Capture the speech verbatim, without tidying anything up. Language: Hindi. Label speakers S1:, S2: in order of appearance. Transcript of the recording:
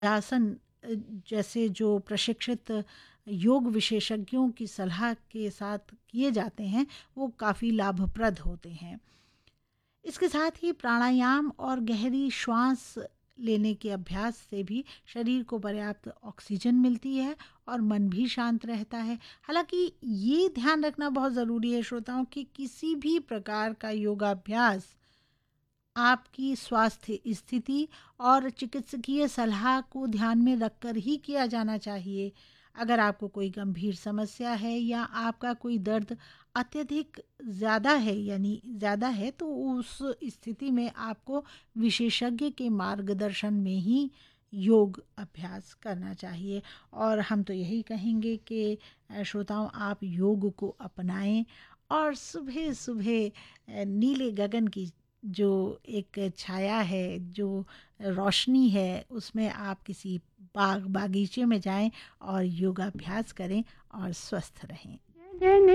S1: आसन अ, जैसे जो प्रशिक्षित योग विशेषज्ञों की सलाह के साथ किए जाते हैं, वो काफ़ी लाभप्रद होते हैं। इसके साथ ही प्राणायाम और गहरी श्वास लेने के अभ्यास से भी शरीर को पर्याप्त ऑक्सीजन मिलती है और मन भी शांत रहता है। हालांकि ये ध्यान रखना बहुत ज़रूरी है श्रोताओं कि किसी भी प्रकार का योगाभ्यास आपकी स्वास्थ्य स्थिति और चिकित्सकीय सलाह को ध्यान में रखकर ही किया जाना चाहिए। अगर आपको कोई गंभीर समस्या है या आपका कोई दर्द अत्यधिक ज़्यादा है यानी ज़्यादा है तो उस स्थिति में आपको विशेषज्ञ के मार्गदर्शन में ही योग अभ्यास करना चाहिए। और हम तो यही कहेंगे कि अ, श्रोताओं आप योग को अपनाएं और सुबह सुबह अ, नीले गगन की जो एक छाया है, जो रोशनी है, उसमें आप किसी बाग बागीचे में जाएं और योगाभ्यास करें और स्वस्थ रहें।